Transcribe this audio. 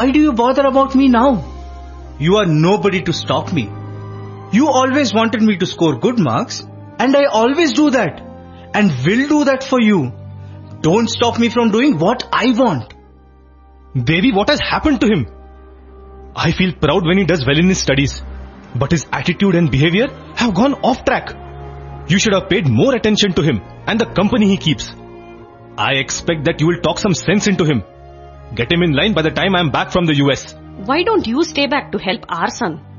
Why do you bother about me now? You are nobody to stop me. You always wanted me to score good marks, and I always do that, and will do that for you. Don't stop me from doing what I want. Devi, what has happened to him? I feel proud when he does well in his studies, but his attitude and behavior have gone off track. You should have paid more attention to him and the company he keeps. I expect that you will talk some sense into him. Get him in line by the time I am back from the US. Why don't you stay back to help our son?